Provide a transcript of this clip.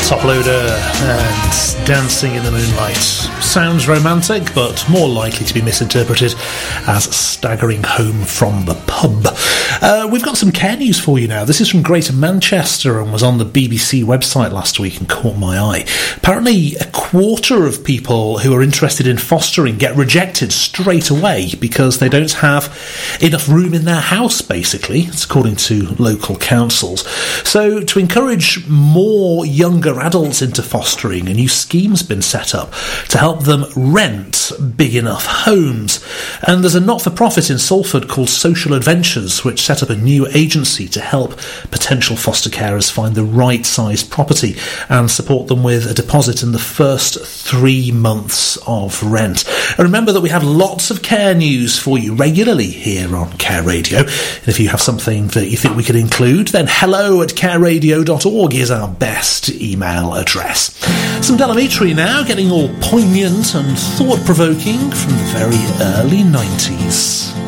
Top Loader and Dancing in the Moonlight. Sounds romantic, but more likely to be misinterpreted as staggering home from the pub. We've got some care news for you now. This is from Greater Manchester and was on the BBC website last week and caught my eye. Apparently, a quarter of people who are interested in fostering get rejected straight away because they don't have enough room in their house, basically. It's according to local councils. So, to encourage more younger adults into fostering, a new scheme's been set up to help them rent big enough homes. And there's a not-for-profit in Salford called Social Adventures, which set up a new agency to help potential foster carers find the right-sized property and support them with a deposit in the first 3 months of rent. And remember that we have lots of care news for you regularly here on Care Radio. And if you have something that you think we could include, then hello@careradio.org is our best email address. Some Del Amitri now, getting all poignant and thought-provoking from the very early 90s.